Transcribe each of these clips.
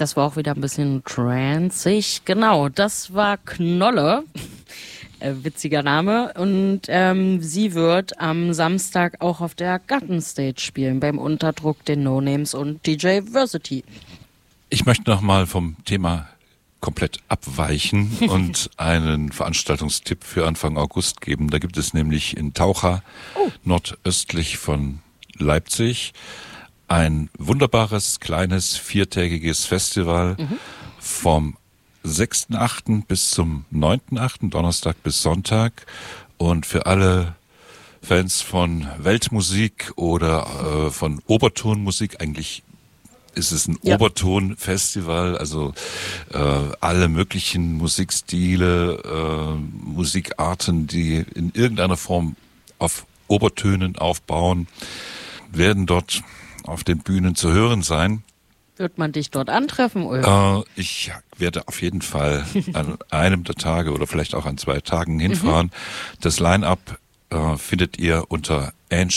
Das war auch wieder ein bisschen tranceig. Genau, das war Knolle. Witziger Name. Und sie wird am Samstag auch auf der Gartenstage spielen, beim Unterdruck, den No-Names und DJ Versity. Ich möchte nochmal vom Thema komplett abweichen und einen Veranstaltungstipp für Anfang August geben. Da gibt es nämlich in Taucha, nordöstlich von Leipzig, ein wunderbares, kleines, 4-tägiges Festival vom 6.8. bis zum 9.8., Donnerstag bis Sonntag. Und für alle Fans von Weltmusik oder von Obertonmusik, eigentlich ist es ein Oberton-Festival, also alle möglichen Musikstile, Musikarten, die in irgendeiner Form auf Obertönen aufbauen, werden dort auf den Bühnen zu hören sein. Wird man dich dort antreffen, Ulf? Ich werde auf jeden Fall an einem der Tage oder vielleicht auch an 2 Tagen hinfahren. Das Line-Up findet ihr unter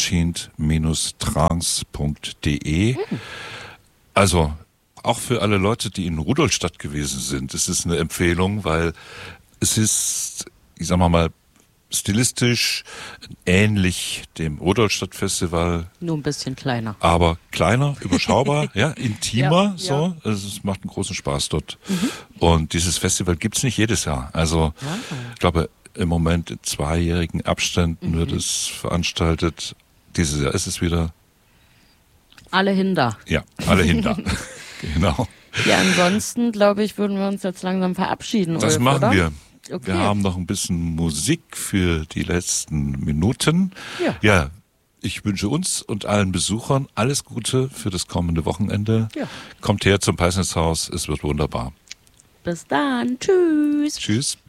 ancient-trance.de. Also auch für alle Leute, die in Rudolstadt gewesen sind, es ist eine Empfehlung, weil es ist, ich sag mal, stilistisch ähnlich dem Rudolstadt-Festival. Nur ein bisschen kleiner. Aber kleiner, überschaubar, ja, intimer, Ja, so. ja. Also es macht einen großen Spaß dort. Und dieses Festival gibt's nicht jedes Jahr. Also ich glaube, im Moment in 2-jährigen Abständen wird es veranstaltet. Dieses Jahr ist es wieder. Alle hinter. Ja, alle hinter. Genau. Ja, ansonsten, glaube ich, würden wir uns jetzt langsam verabschieden, Das Ulf, machen oder? wir. Okay. Wir haben noch ein bisschen Musik für die letzten Minuten. Ja. Ich wünsche uns und allen Besuchern alles Gute für das kommende Wochenende. Ja. Kommt her zum Peisnitzhaus, es wird wunderbar. Bis dann. Tschüss. Tschüss.